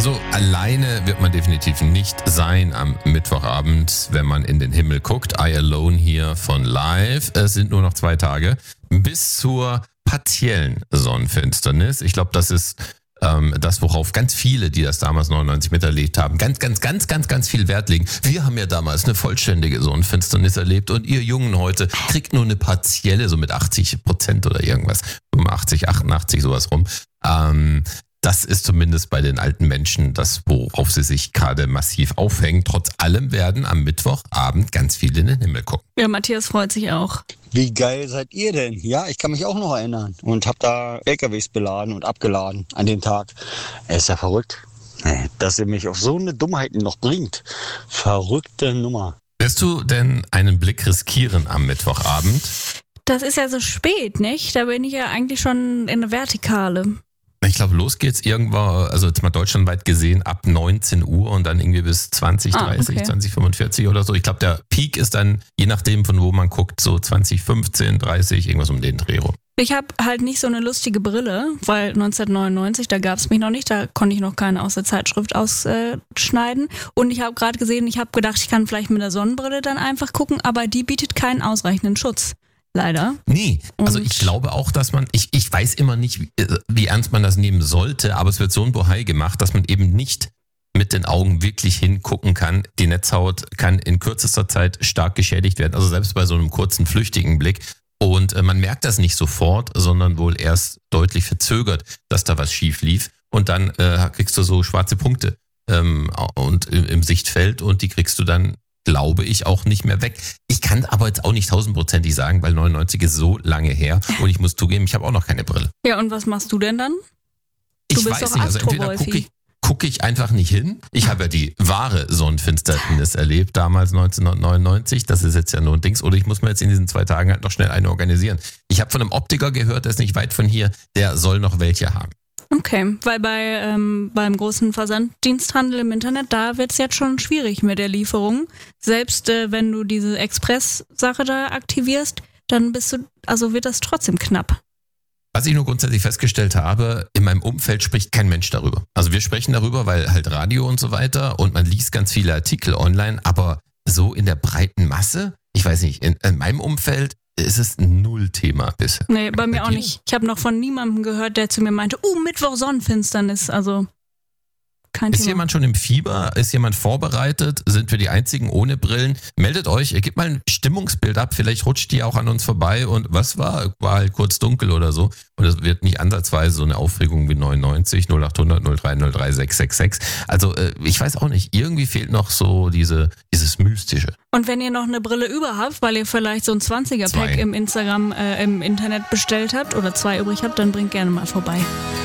Also alleine wird man definitiv nicht sein am Mittwochabend, wenn man in den Himmel guckt. I Alone hier von Live. Es sind nur noch 2 Tage bis zur partiellen Sonnenfinsternis. Ich glaube, das ist das, worauf ganz viele, die das damals 99 miterlebt haben, ganz viel Wert legen. Wir haben ja damals eine vollständige Sonnenfinsternis erlebt und ihr Jungen heute kriegt nur eine partielle, so mit 80% oder irgendwas, 85, 88, sowas rum. Das ist zumindest bei den alten Menschen das, worauf sie sich gerade massiv aufhängen. Trotz allem werden am Mittwochabend ganz viele in den Himmel gucken. Ja, Matthias freut sich auch. Wie geil seid ihr denn? Ja, ich kann mich auch noch erinnern und habe da LKWs beladen und abgeladen an den Tag. Ist ja verrückt, dass ihr mich auf so eine Dummheit noch bringt. Verrückte Nummer. Wirst du denn einen Blick riskieren am Mittwochabend? Das ist ja so spät, nicht? Da bin ich ja eigentlich schon in der Vertikale. Ich glaube, los geht's irgendwo, also jetzt mal deutschlandweit gesehen, ab 19 Uhr und dann irgendwie bis 20:30, 20:45 oder so. Ich glaube, der Peak ist dann, je nachdem von wo man guckt, so 20:15, 30, irgendwas um den Dreh rum. Ich habe halt nicht so eine lustige Brille, weil 1999, da gab es mich noch nicht, da konnte ich noch keine aus der Zeitschrift ausschneiden. Und ich habe gerade gesehen, ich habe gedacht, ich kann vielleicht mit der Sonnenbrille dann einfach gucken, aber die bietet keinen ausreichenden Schutz. Leider. Nee, also ich glaube auch, dass man, ich weiß immer nicht, wie ernst man das nehmen sollte, aber es wird so ein Bohai gemacht, dass man eben nicht mit den Augen wirklich hingucken kann. Die Netzhaut kann in kürzester Zeit stark geschädigt werden, also selbst bei so einem kurzen, flüchtigen Blick. Und man merkt das nicht sofort, sondern wohl erst deutlich verzögert, dass da was schief lief. Und dann kriegst du so schwarze Punkte und im Sichtfeld und die kriegst du dann, glaube ich, auch nicht mehr weg. Ich kann aber jetzt auch nicht 1000%ig sagen, weil 99 ist so lange her und ich muss zugeben, ich habe auch noch keine Brille. Ja, und was machst du denn dann? Ich weiß nicht, also entweder gucke ich einfach nicht hin. Ich habe ja die wahre Sonnenfinsternis erlebt, damals 1999. Das ist jetzt ja nur ein Dings. Oder ich muss mir jetzt in diesen 2 Tagen halt noch schnell eine organisieren. Ich habe von einem Optiker gehört, der ist nicht weit von hier, der soll noch welche haben. Okay, weil beim großen Versanddiensthandel im Internet, da wird es jetzt schon schwierig mit der Lieferung. Selbst wenn du diese Express-Sache da aktivierst, dann wird das trotzdem knapp. Was ich nur grundsätzlich festgestellt habe, in meinem Umfeld spricht kein Mensch darüber. Also wir sprechen darüber, weil halt Radio und so weiter und man liest ganz viele Artikel online, aber so in der breiten Masse, ich weiß nicht, in meinem Umfeld ist es ein Null-Thema bisher. Nee, bei mir auch nicht. Ich habe noch von niemandem gehört, der zu mir meinte, Mittwoch Sonnenfinsternis, also kein Thema. Ist jemand schon im Fieber? Ist jemand vorbereitet? Sind wir die Einzigen ohne Brillen? Meldet euch, gebt mal ein Stimmungsbild ab, vielleicht rutscht die auch an uns vorbei und was war halt kurz dunkel oder so und es wird nicht ansatzweise so eine Aufregung wie 99, 0800 03 03 666. Also ich weiß auch nicht, irgendwie fehlt noch so dieses Mystische. Und wenn ihr noch eine Brille über habt, weil ihr vielleicht so ein 20er-Pack im Internet bestellt habt oder 2 übrig habt, dann bringt gerne mal vorbei.